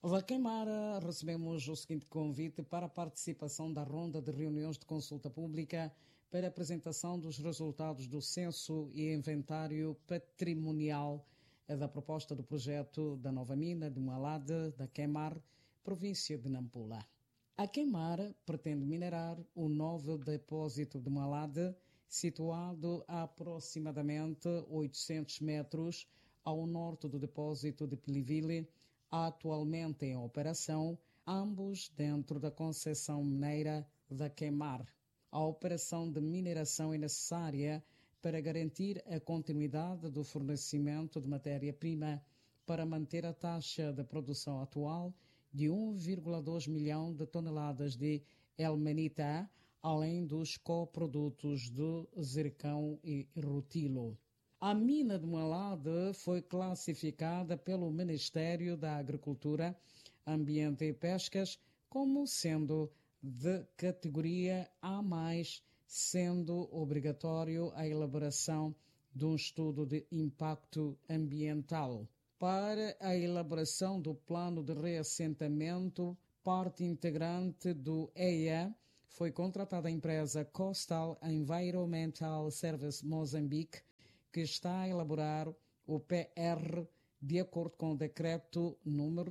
Da Queimara, recebemos o seguinte convite para a participação da ronda de reuniões de consulta pública para a apresentação dos resultados do censo e inventário patrimonial da proposta do projeto da nova mina de Mualade, da Queimar, província de Nampula. A Queimar pretende minerar o novo depósito de Mualade, situado a aproximadamente 800 metros ao norte do depósito de Pilivili, atualmente em operação, ambos dentro da concessão mineira da Queimar. A operação de mineração é necessária para garantir a continuidade do fornecimento de matéria-prima para manter a taxa de produção atual de 1,2 milhão de toneladas de ilmenita, além dos coprodutos do zircão e rutilo. A mina de Mualade foi classificada pelo Ministério da Agricultura, Ambiente e Pescas como sendo de categoria A+, sendo obrigatório a elaboração de um estudo de impacto ambiental. Para a elaboração do plano de reassentamento, parte integrante do EIA, foi contratada a empresa Coastal Environmental Service Mozambique, que está a elaborar o PR de acordo com o decreto número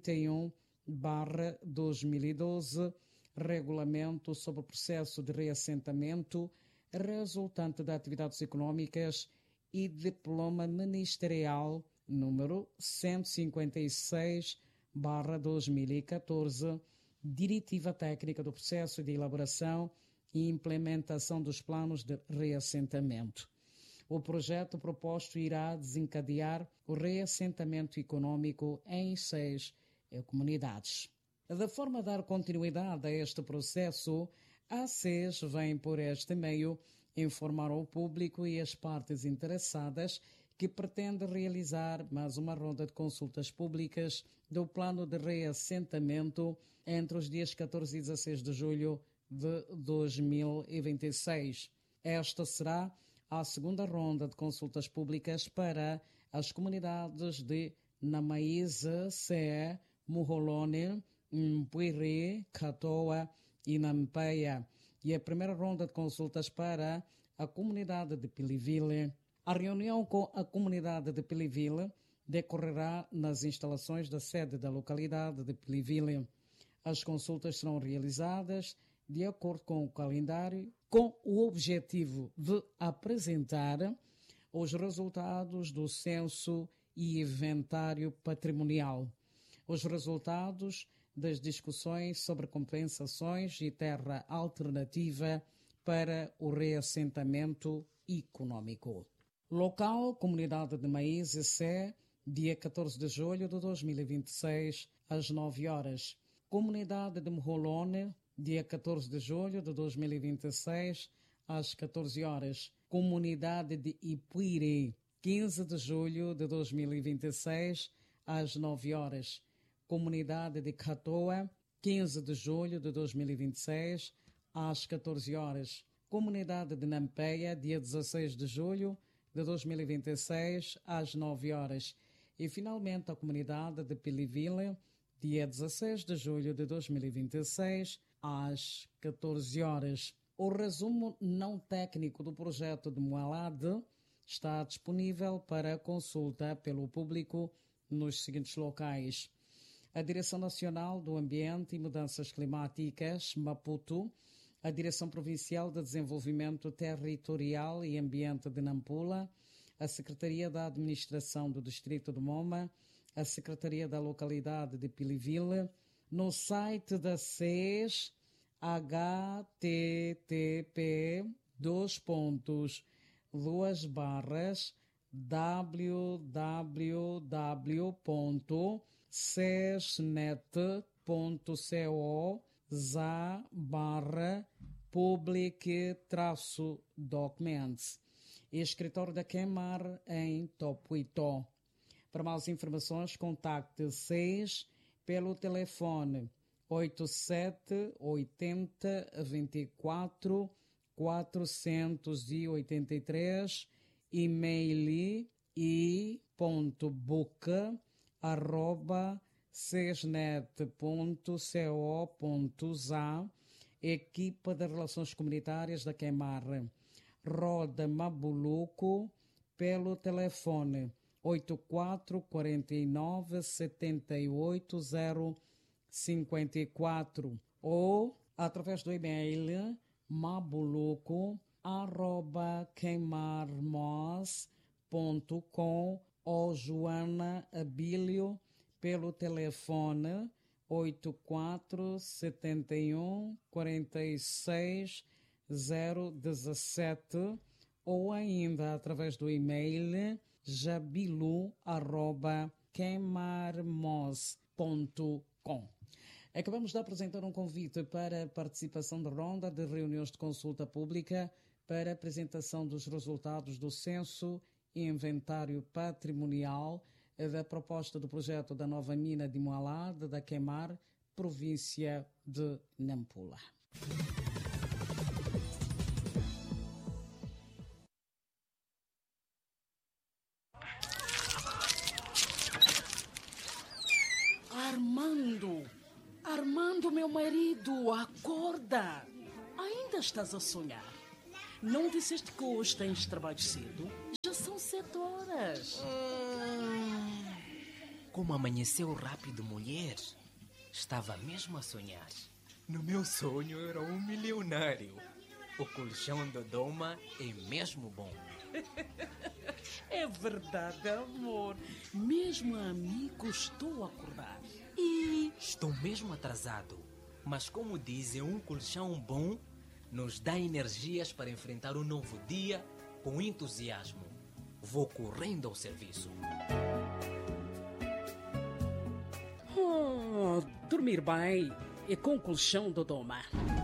31/2012, regulamento sobre o processo de reassentamento resultante de atividades econômicas, e diploma ministerial número 156/2014, diretiva técnica do processo de elaboração e implementação dos planos de reassentamento. O projeto proposto irá desencadear o reassentamento econômico em 6 comunidades. De forma a dar continuidade a este processo, a SES vem por este meio informar ao público e as partes interessadas que pretende realizar mais uma ronda de consultas públicas do plano de reassentamento entre os dias 14 e 16 de julho de 2026. Esta será a segunda ronda de consultas públicas para as comunidades de Namaíza, Sé, Muholone, Mpuiri, Catoa e Nampeia, e a primeira ronda de consultas para a comunidade de Pilivili. A reunião com a comunidade de Pilivili decorrerá nas instalações da sede da localidade de Pilivili. As consultas serão realizadas de acordo com o calendário, com o objetivo de apresentar os resultados do censo e inventário patrimonial, os resultados das discussões sobre compensações e terra alternativa para o reassentamento econômico. Local, Comunidade de Maíz e Sé, dia 14 de julho de 2026, às 9 horas. Comunidade de Muholone, dia 14 de julho de 2026, às 14 horas. Comunidade de Ipuiri, 15 de julho de 2026, às 9 horas. Comunidade de Catoa, 15 de julho de 2026, às 14 horas. Comunidade de Nampeia, dia 16 de julho de 2026, às 9 horas. E, finalmente, a comunidade de Pilivili, dia 16 de julho de 2026, às 14 horas. O resumo não técnico do projeto de Mualade está disponível para consulta pelo público nos seguintes locais: a Direção Nacional do Ambiente e Mudanças Climáticas, Maputo, a Direção Provincial de Desenvolvimento Territorial e Ambiente de Nampula, a Secretaria da Administração do Distrito de Moma, a Secretaria da Localidade de Pilivili, no site da SES, http://www.sesnet.co/public-documents. Escritório da Queimar em Topuitó. Para mais informações, contacte SES pelo telefone 87 80 24 483, e-mail i.book@sesnet.co sesnet.co.za, equipa de Relações Comunitárias da Queimar. Roda Mabuluco pelo telefone 8449 78054 ou através do e-mail mabuluco@queimarmos.com ou Joana Abílio pelo telefone 8471 46 017 ou ainda através do e-mail jabilu@queimarmos.com. Acabamos de apresentar um convite para a participação da ronda de reuniões de consulta pública para a apresentação dos resultados do censo e inventário patrimonial da proposta do projeto da nova mina de Moalade da Queimar, província de Nampula. Armando, meu marido, acorda! Ainda estás a sonhar? Não disseste que hoje tens trabalho cedo? Já são 7 horas. Como amanheceu rápido, mulher. Estava mesmo a sonhar. No meu sonho era um milionário. O colchão do Doma é mesmo bom. É verdade, amor. Mesmo amigo, estou a acordar. E estou mesmo atrasado. Mas como dizem, um colchão bom nos dá energias para enfrentar um novo dia com entusiasmo. Vou correndo ao serviço. dormir bem é com o colchão do Doma.